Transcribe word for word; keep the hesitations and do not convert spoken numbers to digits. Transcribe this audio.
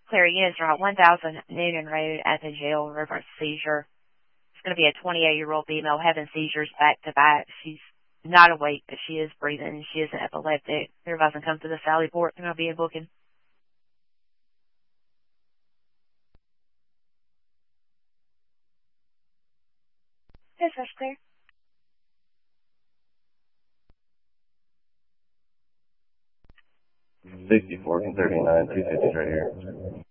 Claire, units are at one thousand Noonan Road at the jail, reverse seizure. It's going to be a twenty-eight-year-old female having seizures back to back. She's not awake, but she is breathing. She is epileptic. They're about to come to the Sally Port. They're going to be in booking. Yes, that's clear. sixty-four thirty-nine, two fifty right here.